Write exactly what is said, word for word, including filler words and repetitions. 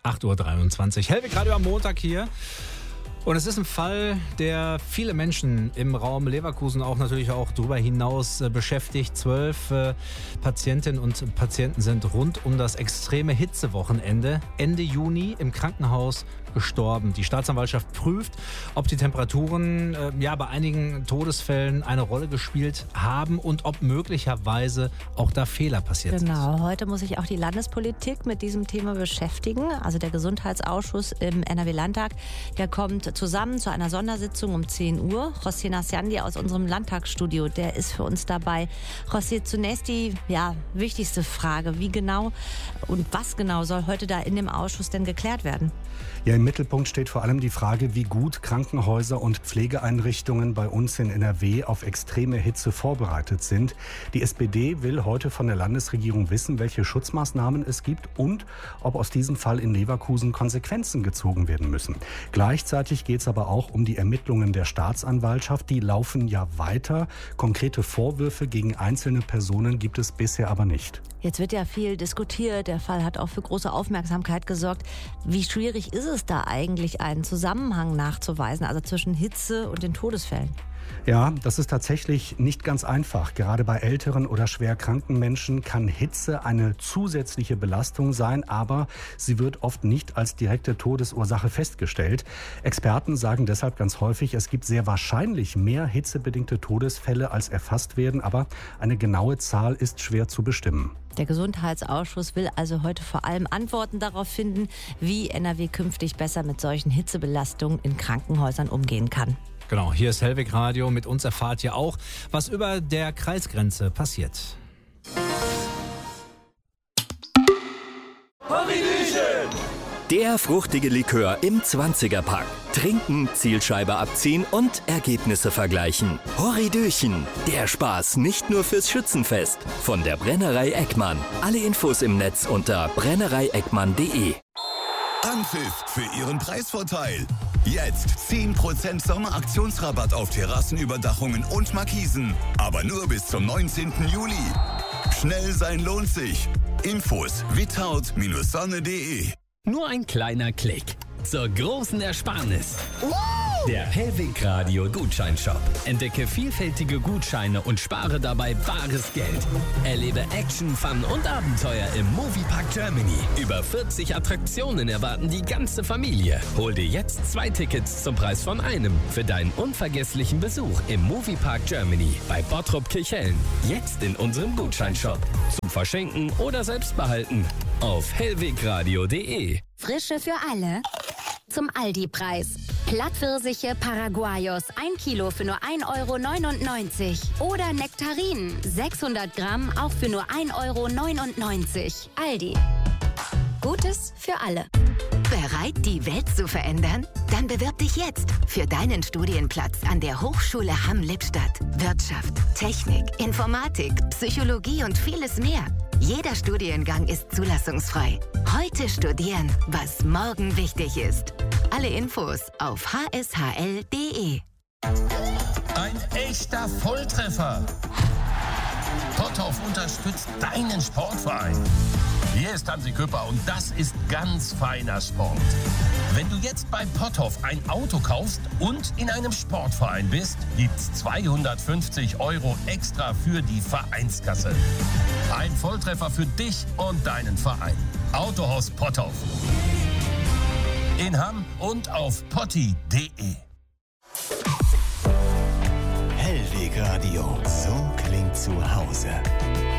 acht Uhr dreiundzwanzig. Hellwig Radio am Montag hier. Und es ist ein Fall, der viele Menschen im Raum Leverkusen, auch natürlich auch darüber hinaus äh, beschäftigt. Zwölf äh, Patientinnen und Patienten sind rund um das extreme Hitzewochenende Ende Juni im Krankenhaus gestorben. Die Staatsanwaltschaft prüft, ob die Temperaturen äh, ja bei einigen Todesfällen eine Rolle gespielt haben und ob möglicherweise auch da Fehler passiert sind. Genau, heute muss sich auch die Landespolitik mit diesem Thema beschäftigen. Also der Gesundheitsausschuss im N R W-Landtag, der kommt zusammen zu einer Sondersitzung um zehn Uhr. José Nasciandi aus unserem Landtagsstudio, der ist für uns dabei. José, zunächst die ja, wichtigste Frage. Wie genau und was genau soll heute da in dem Ausschuss denn geklärt werden? Ja, im Mittelpunkt steht vor allem die Frage, wie gut Krankenhäuser und Pflegeeinrichtungen bei uns in N R W auf extreme Hitze vorbereitet sind. Die S P D will heute von der Landesregierung wissen, welche Schutzmaßnahmen es gibt und ob aus diesem Fall in Leverkusen Konsequenzen gezogen werden müssen. Gleichzeitig geht es aber auch um die Ermittlungen der Staatsanwaltschaft. Die laufen ja weiter. Konkrete Vorwürfe gegen einzelne Personen gibt es bisher aber nicht. Jetzt wird ja viel diskutiert. Der Fall hat auch für große Aufmerksamkeit gesorgt. Wie schwierig ist es da eigentlich, einen Zusammenhang nachzuweisen, also zwischen Hitze und den Todesfällen? Ja, das ist tatsächlich nicht ganz einfach. Gerade bei älteren oder schwer kranken Menschen kann Hitze eine zusätzliche Belastung sein, aber sie wird oft nicht als direkte Todesursache festgestellt. Experten sagen deshalb ganz häufig, es gibt sehr wahrscheinlich mehr hitzebedingte Todesfälle, als erfasst werden, aber eine genaue Zahl ist schwer zu bestimmen. Der Gesundheitsausschuss will also heute vor allem Antworten darauf finden, wie N R W künftig besser mit solchen Hitzebelastungen in Krankenhäusern umgehen kann. Genau, hier ist Hellwig Radio. Mit uns erfahrt ihr auch, was über der Kreisgrenze passiert. Der fruchtige Likör im zwanziger-Pack. Trinken, Zielscheibe abziehen und Ergebnisse vergleichen. Horridöchen, der Spaß nicht nur fürs Schützenfest. Von der Brennerei Eckmann. Alle Infos im Netz unter brennerei eckmann punkt de. Anpfiff für Ihren Preisvorteil. Jetzt zehn Prozent Sommeraktionsrabatt auf Terrassenüberdachungen und Markisen. Aber nur bis zum neunzehnten Juli. Schnell sein lohnt sich. Infos without sonne punkt de. Nur ein kleiner Klick zur großen Ersparnis. Der Hellwig Radio Gutscheinshop. Entdecke vielfältige Gutscheine und spare dabei bares Geld. Erlebe Action, Fun und Abenteuer im Moviepark Germany. Über vierzig Attraktionen erwarten die ganze Familie. Hol dir jetzt zwei Tickets zum Preis von einem für deinen unvergesslichen Besuch im Moviepark Germany bei Bottrop Kirchhellen. Jetzt in unserem Gutscheinshop. Zum Verschenken oder selbst behalten. Auf hellwegradio punkt de. Frische für alle. Zum Aldi-Preis. Plattpfirsiche Paraguayos, ein Kilo für nur ein Euro neunundneunzig. Oder Nektarinen, sechshundert Gramm, auch für nur ein Euro neunundneunzig. Aldi. Gutes für alle. Bereit, die Welt zu verändern? Dann bewirb dich jetzt für deinen Studienplatz an der Hochschule Hamm-Lippstadt. Wirtschaft, Technik, Informatik, Psychologie und vieles mehr. Jeder Studiengang ist zulassungsfrei. Heute studieren, was morgen wichtig ist. Alle Infos auf h s h l punkt de. Ein echter Volltreffer. Potthoff unterstützt deinen Sportverein. Hier ist Hansi Küpper und das ist ganz feiner Sport. Wenn du jetzt bei Potthoff ein Auto kaufst und in einem Sportverein bist, gibt's zweihundertfünfzig Euro extra für die Vereinskasse. Ein Volltreffer für dich und deinen Verein. Autohaus Potthoff. In Hamm und auf potti punkt de. Hellwig Radio. So klingt zu Hause.